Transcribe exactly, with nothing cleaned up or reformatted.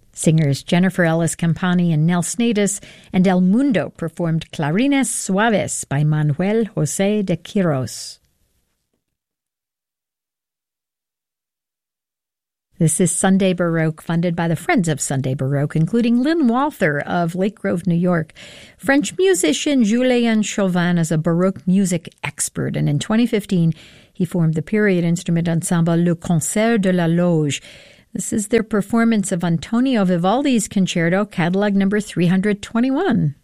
Singers Jennifer Ellis Campani and Nels Natus and El Mundo performed Clarines Suaves by Manuel José de Quirós. This is Sunday Baroque, funded by the Friends of Sunday Baroque, including Lynn Walther of Lake Grove, New York. French musician Julien Chauvin is a Baroque music expert, and in twenty fifteen, he formed the period instrument ensemble Le Concert de la Loge. This is their performance of Antonio Vivaldi's Concerto, catalog number three hundred twenty-one.